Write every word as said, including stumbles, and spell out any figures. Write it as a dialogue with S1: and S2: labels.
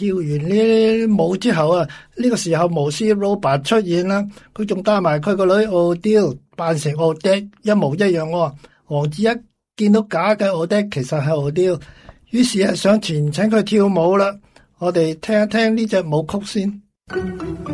S1: 跳完呢啲舞之後啊，呢、這個時候巫師 Robert 出現啦，佢仲帶埋佢個女 Odile 扮成 Odette 一模一樣喎。王子一見到假嘅 Odette 其實係 Odile，於是係上前請佢跳舞啦。我哋聽一聽呢隻舞曲先。